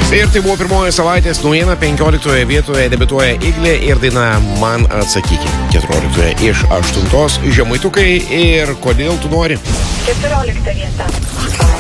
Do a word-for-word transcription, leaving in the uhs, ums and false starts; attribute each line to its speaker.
Speaker 1: Ir tai buvo pirmoji savaitės naujiena. Penkioliktoje vietoje debiutuoja Iglė ir daina Man atsakyki. Keturioliktoje iš aštuntos Žemaitukai ir Kodėl tu nori.
Speaker 2: Keturiolikta vieta.